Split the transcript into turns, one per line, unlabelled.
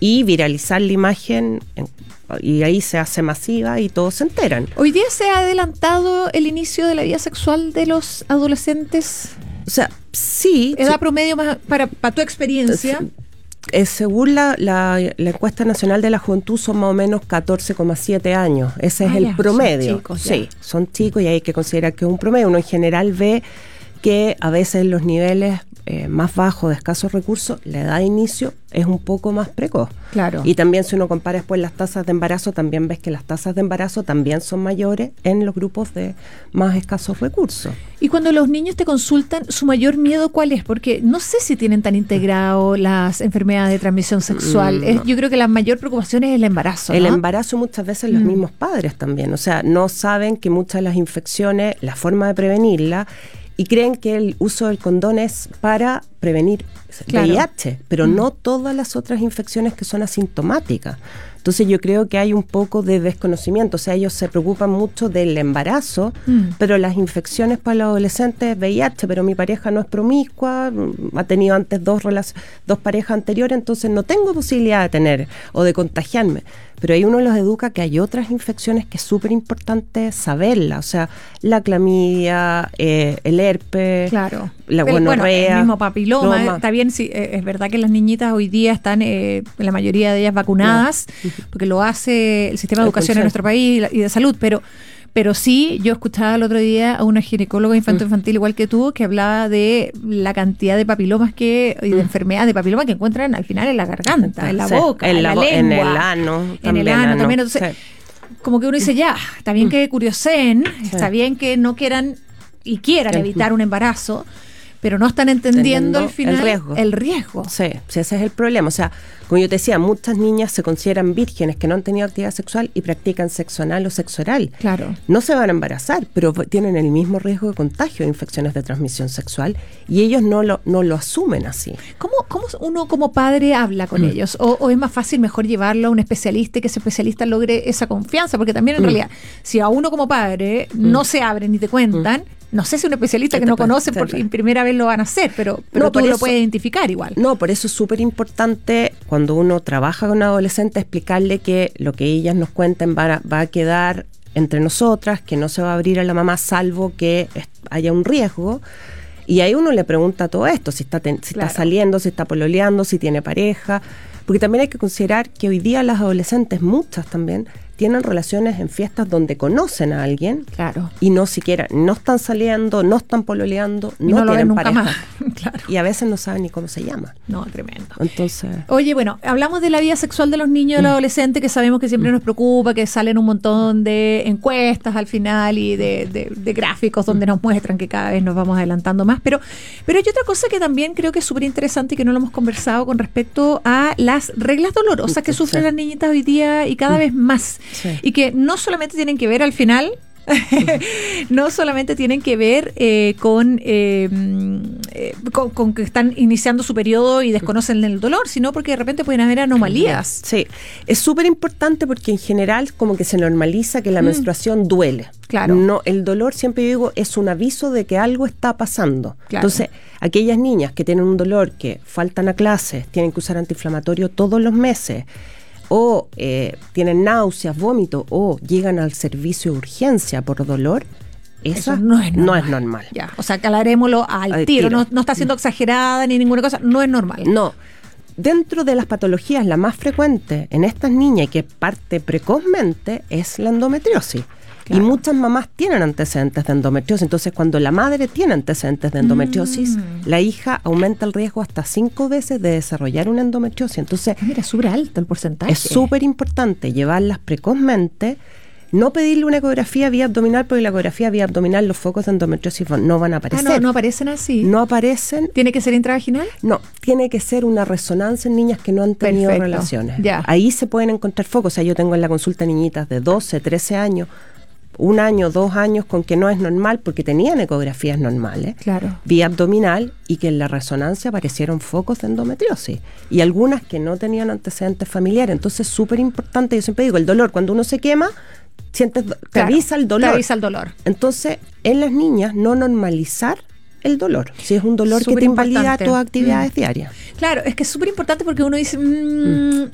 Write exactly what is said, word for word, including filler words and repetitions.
y viralizar la imagen, en, y ahí se hace masiva y todos se enteran.
¿Hoy día se ha adelantado el inicio de la vida sexual de los adolescentes?
O sea, sí.
¿Edad
sí.
promedio más para, para tu experiencia?
Sí. Eh, según la, la, la encuesta nacional de la juventud son más o menos catorce coma siete años. Ese ah, es el ya, promedio. Son chicos, sí, son chicos y hay que considerar que es un promedio. Uno en general ve que a veces los niveles eh, más bajos de escasos recursos, la edad de inicio es un poco más precoz.
Claro.
Y también si uno compara después las tasas de embarazo, también ves que las tasas de embarazo también son mayores en los grupos de más escasos recursos.
Y cuando los niños te consultan, ¿su mayor miedo cuál es? Porque no sé si tienen tan integrado las enfermedades de transmisión sexual. Mm, es, yo creo que la mayor preocupación es el embarazo, ¿no?
El embarazo muchas veces los mm. mismos padres también. O sea, no saben que muchas de las infecciones, la forma de prevenirla, y creen que el uso del condón es para prevenir claro. V I H, pero mm. no todas las otras infecciones que son asintomáticas. Entonces yo creo que hay un poco de desconocimiento, o sea, ellos se preocupan mucho del embarazo, mm. pero las infecciones para los adolescentes es V I H, pero mi pareja no es promiscua, ha tenido antes dos, dos parejas anteriores, entonces no tengo posibilidad de tener o de contagiarme. Pero ahí uno los educa que hay otras infecciones que es súper importante saberla, o sea, la clamidia, eh, el herpes,
claro.
la
el,
gonorrea.
Bueno, el mismo papiloma,
Loma.
Está bien, sí, es verdad que las niñitas hoy día están, eh, la mayoría de ellas vacunadas, no. porque lo hace el sistema de educación en nuestro país y de salud, pero... Pero sí, yo escuchaba el otro día a una ginecóloga infanto-infantil igual que tú, que hablaba de la cantidad de papilomas que y de enfermedades de papiloma que encuentran al final en la garganta, en la
sí,
boca,
en,
en
la,
la lengua.
En el ano.
En
también,
el ano,
ano.
también. Entonces, sí. como que uno dice, ya, está bien que curioseen, sí. está bien que no quieran y quieran sí. evitar un embarazo, pero no están entendiendo al final
el riesgo.
el riesgo.
Sí, sí, ese es el problema. O sea, como yo te decía, muchas niñas se consideran vírgenes que no han tenido actividad sexual y practican sexo anal o sexo oral.
Claro.
No se van a embarazar, pero tienen el mismo riesgo de contagio de infecciones de transmisión sexual y ellos no lo, no lo asumen así.
¿Cómo, cómo uno como padre habla con mm. ellos? O, ¿O es más fácil mejor llevarlo a un especialista y que ese especialista logre esa confianza? Porque también en mm. realidad, si a uno como padre mm. no se abren ni te cuentan, mm. no sé si un especialista que no conoce por primera vez lo van a hacer, pero, pero no, tú eso, lo puedes identificar igual.
No, por eso es súper importante cuando uno trabaja con un adolescente explicarle que lo que ellas nos cuenten va a, va a quedar entre nosotras, que no se va a abrir a la mamá salvo que haya un riesgo. Y ahí uno le pregunta todo esto, si está, ten, si claro. está saliendo, si está pololeando, si tiene pareja. Porque también hay que considerar que hoy día las adolescentes, muchas también, tienen relaciones en fiestas donde conocen a alguien
claro.
y no siquiera, no están saliendo, no están pololeando,
y
no,
no
tienen
lo ven
pareja.
Nunca más. Claro.
Y a veces no saben ni cómo se llama.
No, tremendo.
Entonces,
oye, bueno, hablamos de la vida sexual de los niños y de los adolescentes, que sabemos que siempre nos preocupa, que salen un montón de encuestas al final y de, de, de gráficos donde nos muestran que cada vez nos vamos adelantando más, pero, pero hay otra cosa que también creo que es súper interesante y que no lo hemos conversado con respecto a las reglas dolorosas que sufren sí. las niñitas hoy día y cada vez más. Sí. Y que no solamente tienen que ver al final, no solamente tienen que ver eh, con, eh, eh, con, con que están iniciando su periodo y desconocen el dolor, sino porque de repente pueden haber anomalías.
Sí, es súper importante porque en general como que se normaliza que la mm. menstruación duele.
Claro.
No, el dolor, siempre digo, es un aviso de que algo está pasando.
Claro.
Entonces, aquellas niñas que tienen un dolor, que faltan a clases, tienen que usar antiinflamatorio todos los meses, o eh, tienen náuseas, vómitos, o llegan al servicio de urgencia por dolor, esa
eso no es normal.
No es normal.
Ya, o sea, aclarémoslo al, al tiro, tiro. No, no está siendo exagerada ni ninguna cosa, no es normal.
No. Dentro de las patologías, la más frecuente en estas niñas y que parte precozmente es la endometriosis. Claro. Y muchas mamás tienen antecedentes de endometriosis. Entonces, cuando la madre tiene antecedentes de endometriosis, mm. la hija aumenta el riesgo hasta cinco veces de desarrollar una endometriosis. Entonces,
mira, es súper alto el porcentaje.
Es súper importante llevarlas precozmente, no pedirle una ecografía vía abdominal, porque la ecografía vía abdominal, los focos de endometriosis no van a aparecer.
Ah, no, no aparecen así.
No aparecen.
¿Tiene que ser intravaginal?
No, tiene que ser una resonancia en niñas que no han tenido
Perfecto.
relaciones.
Ya.
Ahí se pueden encontrar focos. O sea, yo tengo en la consulta niñitas de doce, trece años, un año, dos años con que no es normal porque tenían ecografías normales,
claro.
vía abdominal, y que en la resonancia aparecieron focos de endometriosis y algunas que no tenían antecedentes familiares. Entonces, súper importante, yo siempre digo, el dolor, cuando uno se quema, sientes, te
claro,
avisa el dolor.
Te avisa el dolor.
Entonces, en las niñas, no normalizar el dolor, si es un dolor
súper
que te invalida
importante.
tus actividades
mm.
diarias.
Claro, es que es súper importante porque uno dice, mmm, mm.